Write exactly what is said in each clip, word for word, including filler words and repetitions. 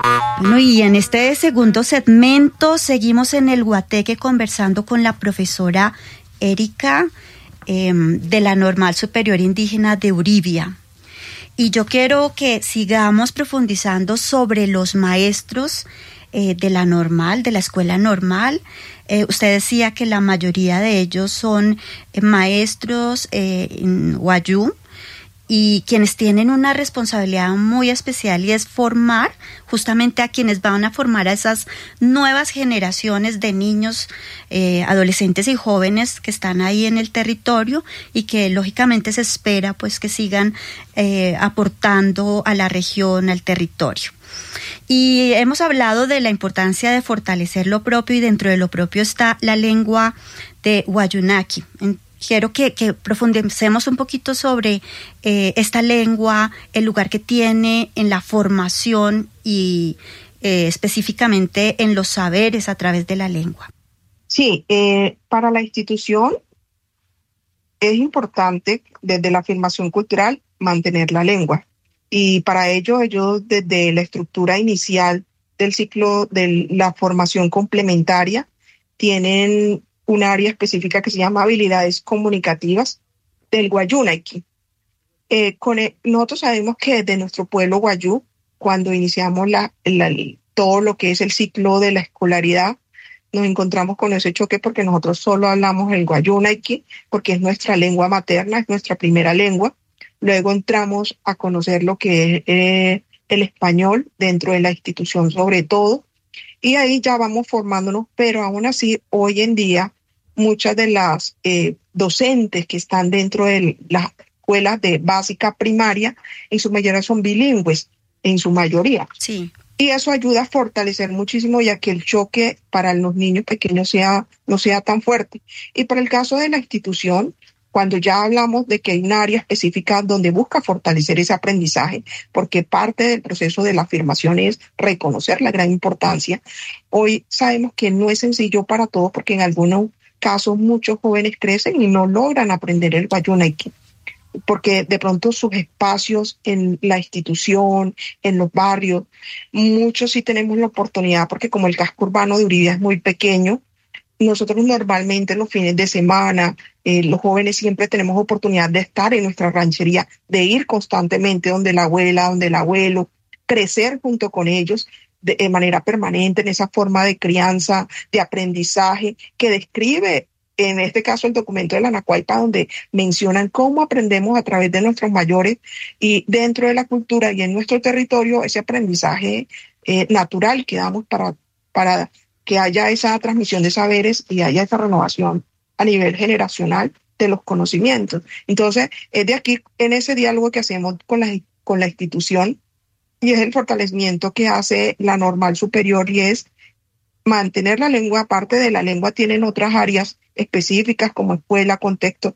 Bueno, y en este segundo segmento seguimos en el Guateque conversando con la profesora Erika eh, de la Normal Superior Indígena de Uribia. Y yo quiero que sigamos profundizando sobre los maestros eh, de la normal, de la escuela normal. Eh, usted decía que la mayoría de ellos son eh, maestros eh, en wayú, y quienes tienen una responsabilidad muy especial, y es formar justamente a quienes van a formar a esas nuevas generaciones de niños, eh, adolescentes y jóvenes que están ahí en el territorio y que lógicamente se espera pues que sigan eh, aportando a la región, al territorio. Y hemos hablado de la importancia de fortalecer lo propio, y dentro de lo propio está la lengua de Wayuunaki. Quiero que, que profundicemos un poquito sobre eh, esta lengua, el lugar que tiene en la formación y eh, específicamente en los saberes a través de la lengua. Sí, eh, para la institución es importante desde la afirmación cultural mantener la lengua. Y para ello ellos desde la estructura inicial del ciclo de la formación complementaria tienen un área específica que se llama habilidades comunicativas del Wayuunaki. Eh, con el, nosotros sabemos que desde nuestro pueblo wayú, cuando iniciamos la, la, todo lo que es el ciclo de la escolaridad, nos encontramos con ese choque porque nosotros solo hablamos el Wayuunaki, porque es nuestra lengua materna, es nuestra primera lengua. Luego entramos a conocer lo que es eh, el español dentro de la institución sobre todo, y ahí ya vamos formándonos, pero aún así, hoy en día, muchas de las eh, docentes que están dentro de las escuelas de básica primaria, en su mayoría son bilingües, en su mayoría. Sí. Y eso ayuda a fortalecer muchísimo, ya que el choque para los niños pequeños sea, no sea tan fuerte. Y para el caso de la institución, cuando ya hablamos de que hay un área específica donde busca fortalecer ese aprendizaje, porque parte del proceso de la afirmación es reconocer la gran importancia, hoy sabemos que no es sencillo para todos, porque en algunos casos muchos jóvenes crecen y no logran aprender el Wayuunaki, porque de pronto sus espacios en la institución, en los barrios, muchos sí tenemos la oportunidad, porque como el casco urbano de Uribia es muy pequeño, nosotros normalmente los fines de semana, eh, los jóvenes siempre tenemos oportunidad de estar en nuestra ranchería, de ir constantemente donde la abuela, donde el abuelo, crecer junto con ellos de, de manera permanente en esa forma de crianza, de aprendizaje que describe, en este caso, el documento de la Nacuaipa, donde mencionan cómo aprendemos a través de nuestros mayores y dentro de la cultura y en nuestro territorio ese aprendizaje eh, natural que damos para, para que haya esa transmisión de saberes y haya esa renovación a nivel generacional de los conocimientos. Entonces, es de aquí, en ese diálogo que hacemos con la, con la institución, y es el fortalecimiento que hace la Normal Superior, y es mantener la lengua. Aparte de la lengua, tienen otras áreas específicas como escuela, contexto,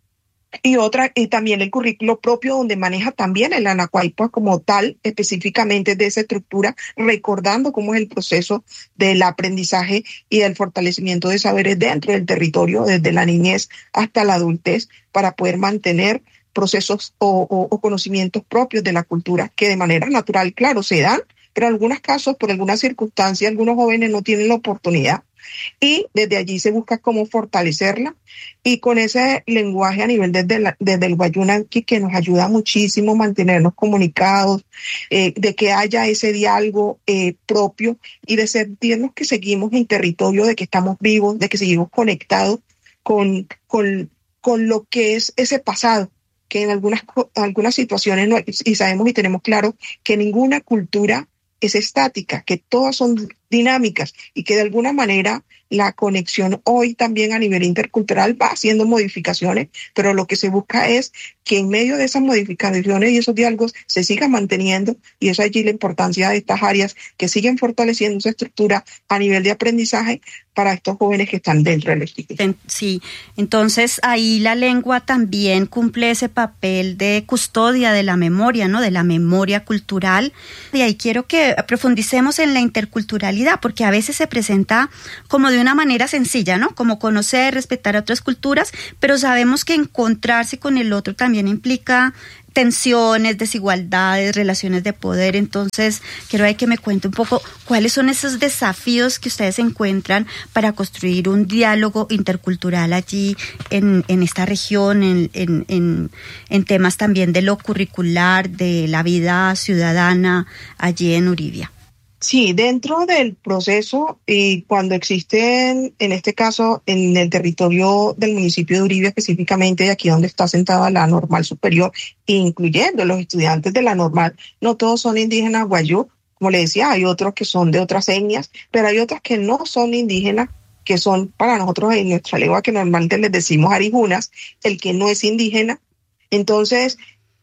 y otra, y también el currículo propio, donde maneja también el Anacuaipa como tal, específicamente de esa estructura, recordando cómo es el proceso del aprendizaje y del fortalecimiento de saberes dentro del territorio, desde la niñez hasta la adultez, para poder mantener procesos o, o, o conocimientos propios de la cultura, que de manera natural, claro, se dan, pero en algunos casos, por algunas circunstancias, algunos jóvenes no tienen la oportunidad. Y desde allí se busca cómo fortalecerla, y con ese lenguaje a nivel desde, la, desde el Wayuunaki, que nos ayuda muchísimo a mantenernos comunicados, eh, de que haya ese diálogo eh, propio y de sentirnos que seguimos en territorio, de que estamos vivos, de que seguimos conectados con, con, con lo que es ese pasado, que en algunas, algunas situaciones no, y sabemos y tenemos claro que ninguna cultura es estática, que todas son dinámicas y que de alguna manera la conexión hoy también a nivel intercultural va haciendo modificaciones, pero lo que se busca es que en medio de esas modificaciones y esos diálogos se sigan manteniendo, y es allí la importancia de estas áreas que siguen fortaleciendo esa estructura a nivel de aprendizaje para estos jóvenes que están dentro del instituto. Sí, entonces ahí la lengua también cumple ese papel de custodia de la memoria, ¿no? De la memoria cultural. Y ahí quiero que profundicemos en la interculturalidad, porque a veces se presenta como de una manera sencilla, ¿no? Como conocer, respetar a otras culturas, pero sabemos que encontrarse con el otro también implica tensiones, desigualdades, relaciones de poder. Entonces, quiero que me cuente un poco cuáles son esos desafíos que ustedes encuentran para construir un diálogo intercultural allí en, en esta región, en, en, en, en temas también de lo curricular, de la vida ciudadana allí en Uribia. Sí, dentro del proceso, y cuando existen, en este caso, en el territorio del municipio de Uribia, específicamente de aquí donde está sentada la Normal Superior, incluyendo los estudiantes de la Normal, no todos son indígenas guayú, como le decía, hay otros que son de otras etnias, pero hay otras que no son indígenas, que son para nosotros en nuestra lengua que normalmente les decimos arijunas, el que no es indígena. Entonces,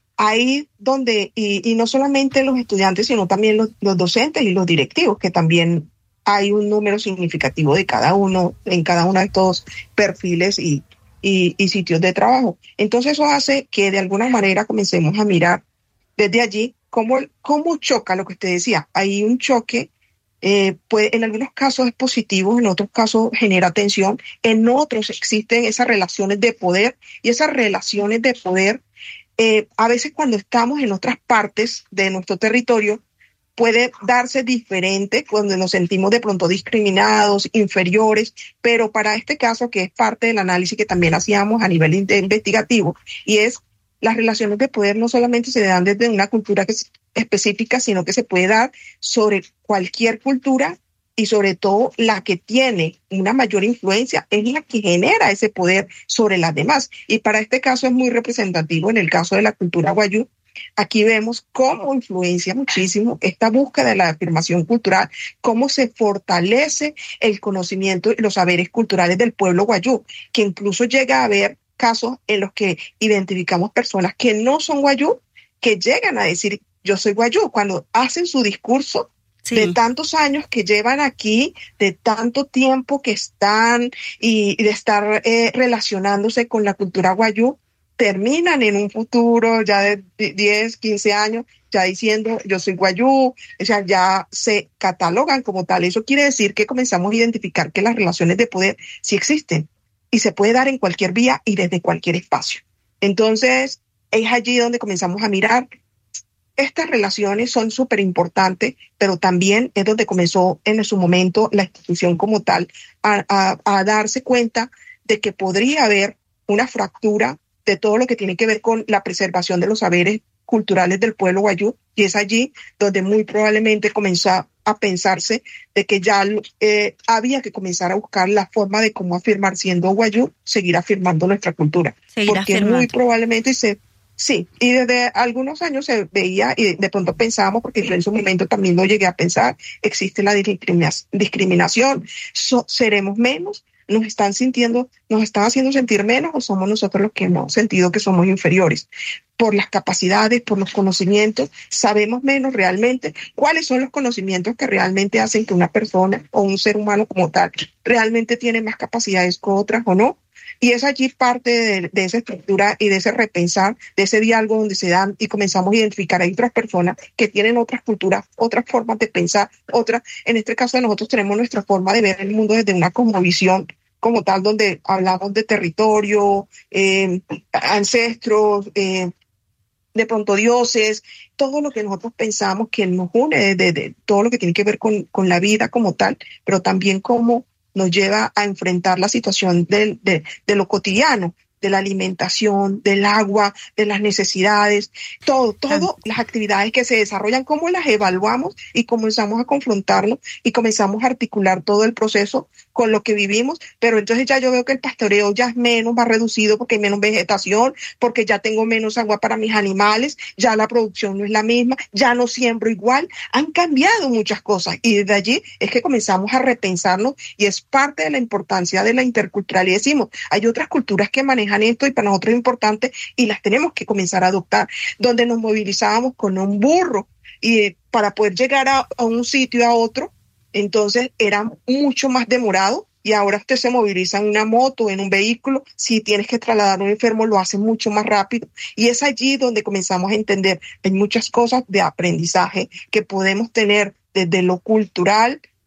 ahí donde, y, y no solamente los estudiantes, sino también los, los docentes y los directivos, que también hay un número significativo de cada uno, en cada uno de estos perfiles y, y, y sitios de trabajo. Entonces eso hace que de alguna manera comencemos a mirar desde allí cómo, cómo choca lo que usted decía. Hay un choque, eh, puede, en algunos casos es positivo, en otros casos genera tensión, en otros existen esas relaciones de poder, y esas relaciones de poder Eh, a veces cuando estamos en otras partes de nuestro territorio puede darse diferente cuando nos sentimos de pronto discriminados, inferiores, pero para este caso, que es parte del análisis que también hacíamos a nivel de investigativo, y es las relaciones de poder no solamente se dan desde una cultura que es específica, sino que se puede dar sobre cualquier cultura, y sobre todo la que tiene una mayor influencia es la que genera ese poder sobre las demás. Y para este caso es muy representativo en el caso de la cultura guayú. Aquí vemos cómo influencia muchísimo esta búsqueda de la afirmación cultural, cómo se fortalece el conocimiento y los saberes culturales del pueblo guayú, que incluso llega a haber casos en los que identificamos personas que no son guayú, que llegan a decir yo soy guayú, cuando hacen su discurso. Sí. De tantos años que llevan aquí, de tanto tiempo que están y, y de estar eh, relacionándose con la cultura guayú, terminan en un futuro ya de diez, quince años, ya diciendo yo soy guayú, o sea, ya se catalogan como tal. Eso quiere decir que comenzamos a identificar que las relaciones de poder sí existen y se puede dar en cualquier vía y desde cualquier espacio. Entonces, es allí donde comenzamos a mirar. Estas relaciones son súper importantes, pero también es donde comenzó en su momento la institución como tal a, a, a darse cuenta de que podría haber una fractura de todo lo que tiene que ver con la preservación de los saberes culturales del pueblo guayú, y es allí donde muy probablemente comenzó a pensarse de que ya eh, había que comenzar a buscar la forma de cómo afirmar, siendo guayú, seguir afirmando nuestra cultura. Seguir porque afirmando. Muy probablemente se... Sí, y desde algunos años se veía y de pronto pensábamos, porque yo en su momento también lo llegué a pensar, existe la discriminación, so, seremos menos, nos están sintiendo, nos están haciendo sentir menos, o somos nosotros los que hemos sentido que somos inferiores. Por las capacidades, por los conocimientos, sabemos menos realmente cuáles son los conocimientos que realmente hacen que una persona o un ser humano como tal realmente tiene más capacidades que otras o no. Y es allí parte de, de esa estructura y de ese repensar, de ese diálogo donde se dan y comenzamos a identificar a otras personas que tienen otras culturas, otras formas de pensar, otras. En este caso nosotros tenemos nuestra forma de ver el mundo desde una cosmovisión como tal, donde hablamos de territorio, eh, ancestros, eh, de pronto dioses, todo lo que nosotros pensamos que nos une, de, de todo lo que tiene que ver con, con la vida como tal, pero también cómo nos lleva a enfrentar la situación de, de, de lo cotidiano, de la alimentación, del agua, de las necesidades, todo, todo las actividades que se desarrollan, cómo las evaluamos y comenzamos a confrontarnos y comenzamos a articular todo el proceso con lo que vivimos, pero entonces ya yo veo que el pastoreo ya es menos, más reducido porque hay menos vegetación, porque ya tengo menos agua para mis animales, ya la producción no es la misma, ya no siembro igual, han cambiado muchas cosas y desde allí es que comenzamos a repensarnos y es parte de la importancia de la interculturalidad. Y decimos, hay otras culturas que manejan esto y para nosotros es importante y las tenemos que comenzar a adoptar, donde nos movilizábamos con un burro y eh, para poder llegar a, a un sitio a otro, entonces era mucho más demorado y ahora usted se moviliza en una moto, en un vehículo, si tienes que trasladar a un enfermo lo hace mucho más rápido y es allí donde comenzamos a entender hay muchas cosas de aprendizaje que podemos tener desde lo cultural,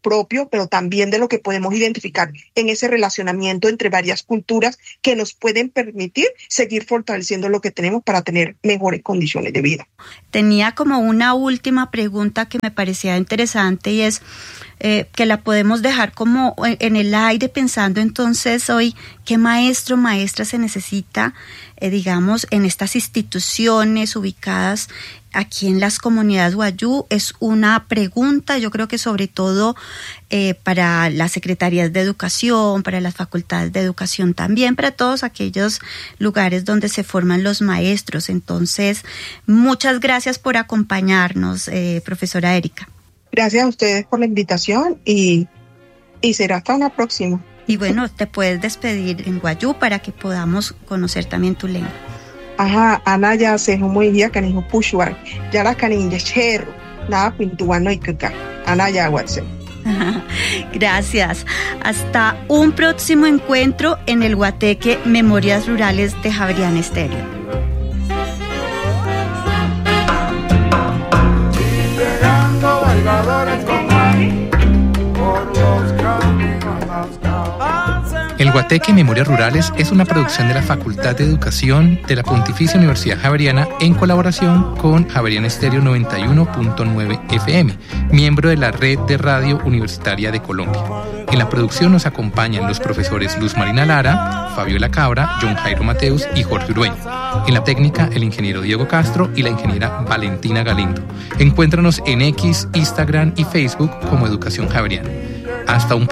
propio, pero también de lo que podemos identificar en ese relacionamiento entre varias culturas que nos pueden permitir seguir fortaleciendo lo que tenemos para tener mejores condiciones de vida. Tenía como una última pregunta que me parecía interesante y es eh, que la podemos dejar como en el aire pensando entonces hoy qué maestro, maestra se necesita, eh, digamos, en estas instituciones ubicadas aquí en las comunidades wayú. Es una pregunta, yo creo que sobre todo eh, para las secretarías de educación, para las facultades de educación también, para todos aquellos lugares donde se forman los maestros. Entonces, muchas gracias por acompañarnos, eh, profesora Erika. Gracias a ustedes por la invitación y, y será hasta una próxima. Y bueno, te puedes despedir en wayú para que podamos conocer también tu lengua. Ajá, Ana ya se muy día que ni pushwar, ya la canin de cherro, nada pintuano y caca, Ana ya WhatsApp. Gracias. Hasta un próximo encuentro en el Guateque Memorias Rurales de Javeriana Estéreo. El Guateque Memorias Rurales es una producción de la Facultad de Educación de la Pontificia Universidad Javeriana en colaboración con Javeriana Estéreo noventa y uno punto nueve F M, miembro de la Red de Radio Universitaria de Colombia. En la producción nos acompañan los profesores Luz Marina Lara, Fabiola Cabra, John Jairo Mateus y Jorge Urueña. En la técnica, el ingeniero Diego Castro y la ingeniera Valentina Galindo. Encuéntranos en X, Instagram y Facebook como Educación Javeriana. Hasta un